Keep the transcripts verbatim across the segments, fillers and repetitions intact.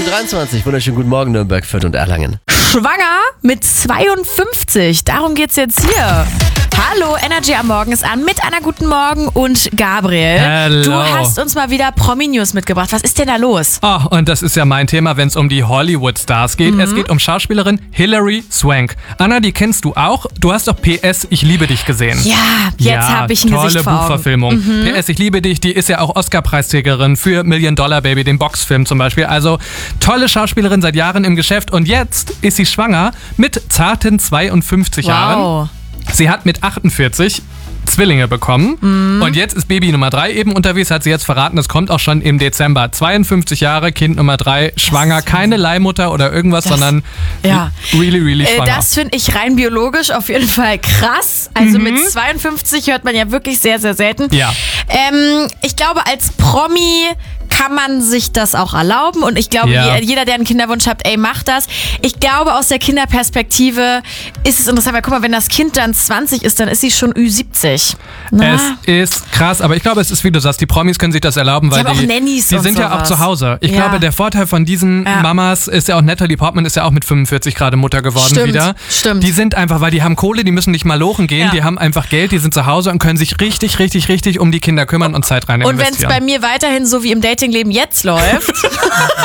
Uhr dreiundzwanzig. Wunderschönen guten Morgen, Nürnberg, Fürth und Erlangen. Schwanger mit zweiundfünfzig. Darum geht's jetzt hier. Hallo, Energy am Morgen ist an mit Anna Guten Morgen und Gabriel. Hello. Du hast uns mal wieder Promi-News mitgebracht. Was ist denn da los? Oh, und das ist ja mein Thema, wenn es um die Hollywood-Stars geht. Mhm. Es geht um Schauspielerin Hilary Swank. Anna, die kennst du auch. Du hast doch P S Ich liebe dich gesehen. Ja, jetzt ja, habe ich ein tolle Gesicht vor Augen. Buchverfilmung. Mhm. P S Ich liebe dich, die ist ja auch Oscar-Preisträgerin für Million Dollar Baby, den Boxfilm zum Beispiel. Also tolle Schauspielerin, seit Jahren im Geschäft. Und jetzt ist sie schwanger mit zarten zweiundfünfzig Wow. Jahren. Sie hat mit achtundvierzig Zwillinge bekommen mhm. und jetzt ist Baby Nummer drei eben unterwegs, hat sie jetzt verraten, das kommt auch schon im Dezember. zweiundfünfzig Jahre, Kind Nummer drei, schwanger, keine Leihmutter oder irgendwas, das, sondern ja. really, really äh, schwanger. Das finde ich rein biologisch auf jeden Fall krass. Also mhm. mit zweiundfünfzig hört man ja wirklich sehr, sehr selten. Ja. Ähm, ich glaube, als Promi kann man sich das auch erlauben und ich glaube, ja. jeder, der einen Kinderwunsch hat, ey, macht das. Ich glaube, aus der Kinderperspektive ist es interessant, weil guck mal, wenn das Kind dann zwanzig ist, dann ist sie schon Ü siebzig. Na? Es ist krass, aber ich glaube, es ist, wie du sagst, die Promis können sich das erlauben, weil die, haben die, auch Nannies die und sind sowas. ja auch zu Hause. Ich ja. glaube, der Vorteil von diesen ja. Mamas ist ja auch, Natalie Portman ist ja auch mit fünfundvierzig gerade Mutter geworden stimmt, wieder. Stimmt. Die sind einfach, weil die haben Kohle, die müssen nicht mal lochen gehen, ja. die haben einfach Geld, die sind zu Hause und können sich richtig, richtig, richtig um die Kinder kümmern und Zeit rein investieren. Und wenn es bei mir weiterhin so wie im Datingleben jetzt läuft, vielleicht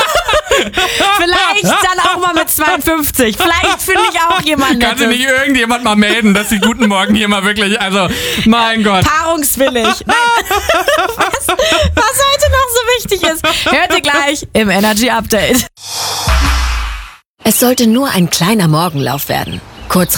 dann auch mal mit zweiundfünfzig. Vielleicht finde ich auch jemanden. Kann sich nicht irgendjemand mal melden, dass die Guten Morgen hier mal wirklich, also mein Gott. Paarungswillig. Nein. Was, was heute noch so wichtig ist, hört ihr gleich im Energy Update. Es sollte nur ein kleiner Morgenlauf werden. Kurz